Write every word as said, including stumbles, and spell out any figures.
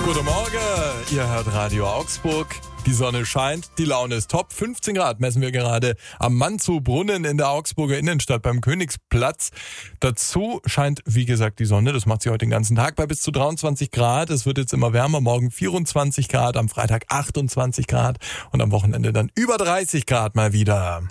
Guten Morgen, ihr hört Radio Augsburg. Die Sonne scheint, die Laune ist top. fünfzehn Grad messen wir gerade am Manzow-Brunnen in der Augsburger Innenstadt beim Königsplatz. Dazu scheint, wie gesagt, die Sonne. Das macht sie heute den ganzen Tag bei bis zu dreiundzwanzig Grad. Es wird jetzt immer wärmer. Morgen vierundzwanzig Grad, am Freitag achtundzwanzig Grad und am Wochenende dann über dreißig Grad mal wieder.